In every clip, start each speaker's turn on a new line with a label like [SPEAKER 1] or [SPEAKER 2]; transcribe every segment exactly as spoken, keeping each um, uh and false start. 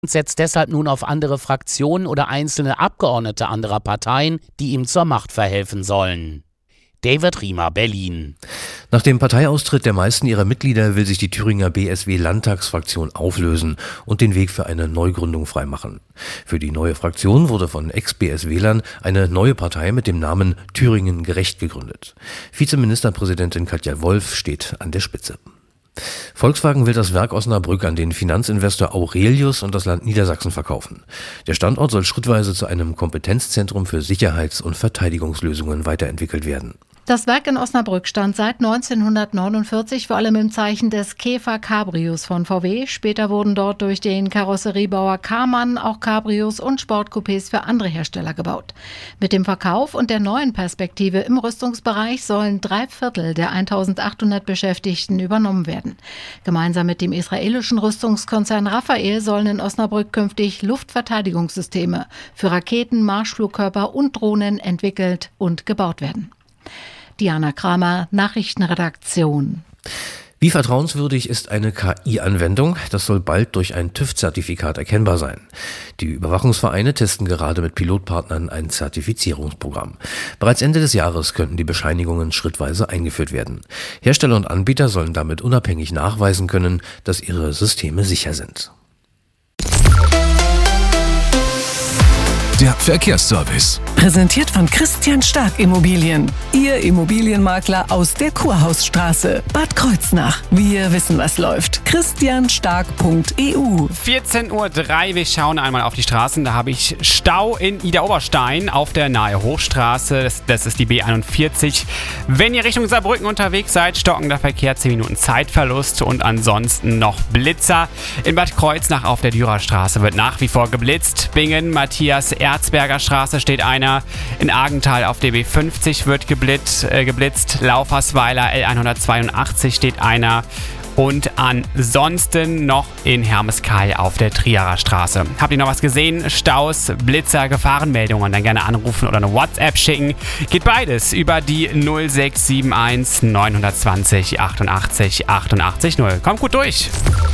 [SPEAKER 1] setzt deshalb nun auf andere Fraktionen oder einzelne Abgeordnete anderer Parteien, die ihm zur Macht verhelfen sollen. David Riemer, Berlin.
[SPEAKER 2] Nach dem Parteiaustritt der meisten ihrer Mitglieder will sich die Thüringer B S W-Landtagsfraktion auflösen und den Weg für eine Neugründung freimachen. Für die neue Fraktion wurde von Ex-B S W-Lern eine neue Partei mit dem Namen Thüringen gerecht gegründet. Vizeministerpräsidentin Katja Wolf steht an der Spitze. Volkswagen will das Werk Osnabrück an den Finanzinvestor Aurelius und das Land Niedersachsen verkaufen. Der Standort soll schrittweise zu einem Kompetenzzentrum für Sicherheits- und Verteidigungslösungen weiterentwickelt werden.
[SPEAKER 3] Das Werk in Osnabrück stand seit neunzehnhundertneunundvierzig vor allem im Zeichen des Käfer Cabrios von V W. Später wurden dort durch den Karosseriebauer Karmann auch Cabrios und Sportcoupés für andere Hersteller gebaut. Mit dem Verkauf und der neuen Perspektive im Rüstungsbereich sollen drei Viertel der eintausendachthundert Beschäftigten übernommen werden. Gemeinsam mit dem israelischen Rüstungskonzern Rafael sollen in Osnabrück künftig Luftverteidigungssysteme für Raketen, Marschflugkörper und Drohnen entwickelt und gebaut werden. Diana Kramer, Nachrichtenredaktion.
[SPEAKER 2] Wie vertrauenswürdig ist eine K I-Anwendung? Das soll bald durch ein TÜV-Zertifikat erkennbar sein. Die Überwachungsvereine testen gerade mit Pilotpartnern ein Zertifizierungsprogramm. Bereits Ende des Jahres könnten die Bescheinigungen schrittweise eingeführt werden. Hersteller und Anbieter sollen damit unabhängig nachweisen können, dass ihre Systeme sicher sind.
[SPEAKER 4] Der Verkehrsservice.
[SPEAKER 5] Präsentiert von Christian Stark Immobilien. Ihr Immobilienmakler aus der Kurhausstraße, Bad Kreuznach. Wir wissen, was läuft. christian stark punkt e u.
[SPEAKER 6] vierzehn Uhr drei, wir schauen einmal auf die Straßen. Da habe ich Stau in Idar-Oberstein auf der Nahe Hochstraße. Das, das ist die B einundvierzig. Wenn ihr Richtung Saarbrücken unterwegs seid, stockender Verkehr, zehn Minuten Zeitverlust und ansonsten noch Blitzer. In Bad Kreuznach auf der Dürerstraße wird nach wie vor geblitzt. Bingen, Matthias Erzberger Straße steht einer. In Argenthal auf D B fünfzig wird geblitzt. Äh, geblitzt. Laufersweiler L hundertzweiundachtzig steht einer. Und ansonsten noch in Hermeskeil auf der Trierer Straße. Habt ihr noch was gesehen? Staus, Blitzer, Gefahrenmeldungen? Dann gerne anrufen oder eine WhatsApp schicken. Geht beides über die null sechs sieben eins neun zwei null achtundachtzig achtundachtzig null. Kommt gut durch!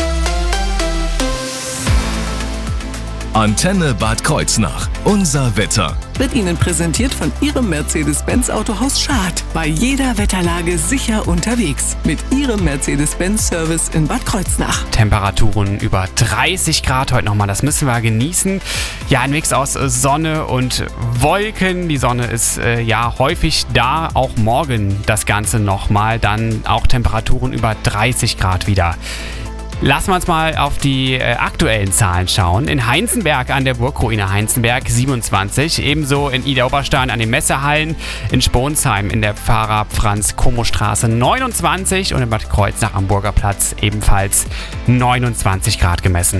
[SPEAKER 4] Antenne Bad Kreuznach. Unser Wetter.
[SPEAKER 5] Wird Ihnen präsentiert von Ihrem Mercedes-Benz Autohaus Schad. Bei jeder Wetterlage sicher unterwegs. Mit Ihrem Mercedes-Benz-Service in Bad Kreuznach.
[SPEAKER 6] Temperaturen über dreißig Grad heute nochmal. Das müssen wir genießen. Ja, ein Mix aus Sonne und Wolken. Die Sonne ist äh, ja häufig da. Auch morgen das Ganze nochmal. Dann auch Temperaturen über dreißig Grad wieder. Lassen wir uns mal auf die äh, aktuellen Zahlen schauen. In Heinzenberg an der Burgruine Heinzenberg siebenundzwanzig, ebenso in Idar-Oberstein an den Messehallen, in Sponsheim in der Pfarrer-Franz-Komo-Straße neunundzwanzig und in Bad Kreuznach am Burgerplatz ebenfalls neunundzwanzig Grad gemessen.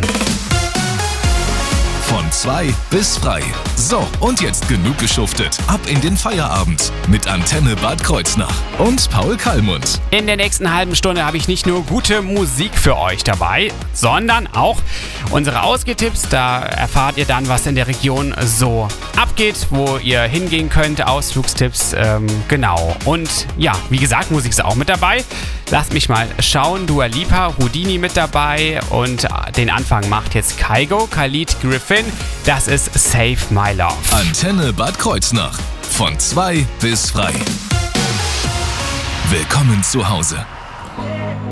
[SPEAKER 4] Von zwei bis frei. So, und jetzt genug geschuftet. Ab in den Feierabend mit Antenne Bad Kreuznach und Paul Kallmund.
[SPEAKER 6] In der nächsten halben Stunde habe ich nicht nur gute Musik für euch dabei, sondern auch unsere Ausgehtipps. Da erfahrt ihr dann, was in der Region so abgeht, wo ihr hingehen könnt. Ausflugstipps, ähm, genau. Und ja, wie gesagt, Musik ist auch mit dabei. Lasst mich mal schauen. Dua Lipa, Houdini mit dabei. Und den Anfang macht jetzt Kygo, Khalid Griffin. Das ist Save My Love.
[SPEAKER 4] Antenne Bad Kreuznach. Von zwei bis frei. Willkommen zu Hause.